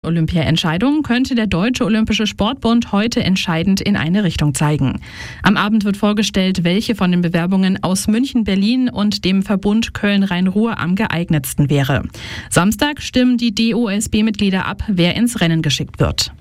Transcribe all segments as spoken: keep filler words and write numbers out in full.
Olympia-Entscheidung könnte der Deutsche Olympische Sportbund heute entscheidend in eine Richtung zeigen. Am Abend wird vorgestellt, welche von den Bewerbungen aus München, Berlin und dem Verbund Köln-Rhein-Ruhr am geeignetsten wäre. Samstag stimmen die D O S B-Mitglieder ab, wer ins Rennen geschickt wird.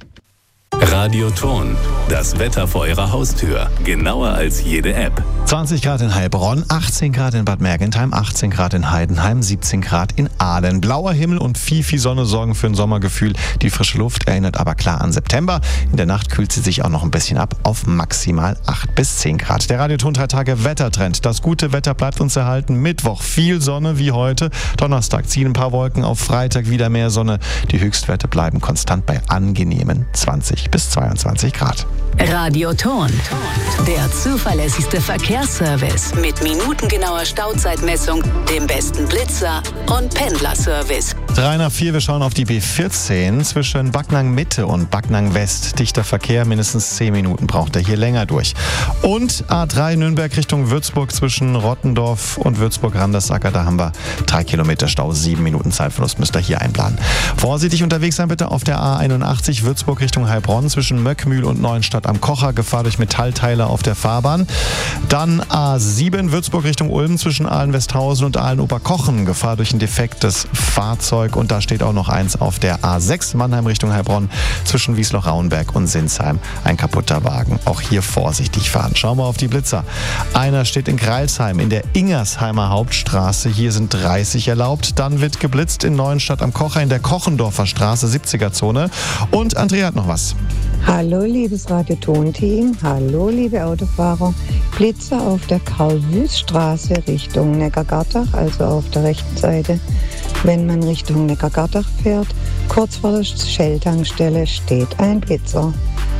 Radioton, das Wetter vor Ihrer Haustür. Genauer als jede App. zwanzig Grad in Heilbronn, achtzehn Grad in Bad Mergentheim, achtzehn Grad in Heidenheim, siebzehn Grad in Aalen. Blauer Himmel und viel, viel Sonne sorgen für ein Sommergefühl. Die frische Luft erinnert aber klar an September. In der Nacht kühlt sie sich auch noch ein bisschen ab auf maximal acht bis zehn Grad. Der Radioton drei Tage Wettertrend. Das gute Wetter bleibt uns erhalten. Mittwoch viel Sonne wie heute. Donnerstag ziehen ein paar Wolken auf. Freitag wieder mehr Sonne. Die Höchstwerte bleiben konstant bei angenehmen zwanzig bis zweiundzwanzig Grad. Radioton, der zuverlässigste Verkehrsservice mit minutengenauer Stauzeitmessung, dem besten Blitzer und Pendlerservice. drei nach vier, wir schauen auf die B vierzehn zwischen Backnang Mitte und Backnang West. Dichter Verkehr, mindestens zehn Minuten braucht er hier länger durch. Und A drei Nürnberg Richtung Würzburg zwischen Rottendorf und Würzburg-Randersacker. Da haben wir drei Kilometer Stau, sieben Minuten Zeitverlust müsst ihr hier einplanen. Vorsichtig unterwegs sein bitte auf der A einundachtzig Würzburg Richtung Heilbronn zwischen Möckmühl und Neuenstadt am Kocher. Gefahr durch Metallteile auf der Fahrbahn. Dann A sieben Würzburg Richtung Ulm zwischen Aalen-Westhausen und Aalen-Oberkochen. Gefahr durch ein defektes Fahrzeug. Und da steht auch noch eins auf der A sechs Mannheim Richtung Heilbronn zwischen Wiesloch-Rauenberg und Sinsheim. Ein kaputter Wagen. Auch hier vorsichtig fahren. Schauen wir auf die Blitzer. Einer steht in Greilsheim in der Ingersheimer Hauptstraße. Hier sind dreißig erlaubt. Dann wird geblitzt in Neuenstadt am Kocher in der Kochendorfer Straße, siebziger Zone. Und Andrea hat noch was. Hallo liebes Radioton-Team, hallo liebe Autofahrer. Blitzer auf der Karl-Wüst-Straße Richtung Neckargattach, also auf der rechten Seite. Wenn man Richtung Neckargattach fährt, kurz vor der Shell-Tankstelle steht ein Blitzer.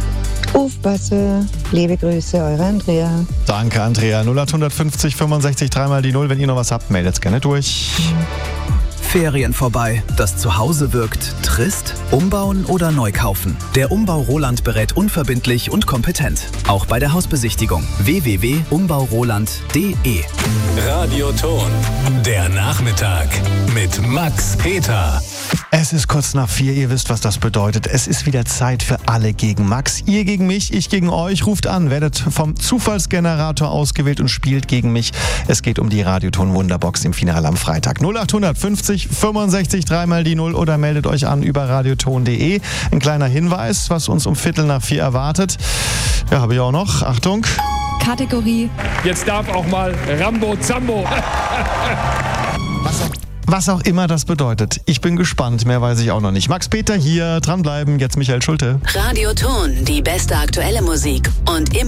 Aufpasse, liebe Grüße, eure Andrea. Danke Andrea, null acht fünfzig fünfundsechzig dreimal die null. Wenn ihr noch was habt, meldet gerne durch. Ferien vorbei. Das Zuhause wirkt trist? Umbauen oder neu kaufen? Der Umbau Roland berät unverbindlich und kompetent. Auch bei der Hausbesichtigung. w w w punkt umbauroland punkt d e. Radioton, der Nachmittag mit Max Peter. Es ist kurz nach vier, ihr wisst, was das bedeutet. Es ist wieder Zeit für alle gegen Max. Ihr gegen mich, ich gegen euch. Ruft an, werdet vom Zufallsgenerator ausgewählt und spielt gegen mich. Es geht um die Radioton-Wunderbox im Finale am Freitag. null acht fünfzig fünfundsechzig dreimal die null oder meldet euch an über radioton punkt d e. Ein kleiner Hinweis, was uns um Viertel nach vier erwartet. Ja, habe ich auch noch. Achtung. Kategorie. Jetzt darf auch mal Rambo Zambo. Was auch Was auch immer das bedeutet. Ich bin gespannt, mehr weiß ich auch noch nicht. Max Peter hier, dranbleiben, jetzt Michael Schulte. Radioton, die beste aktuelle Musik und immer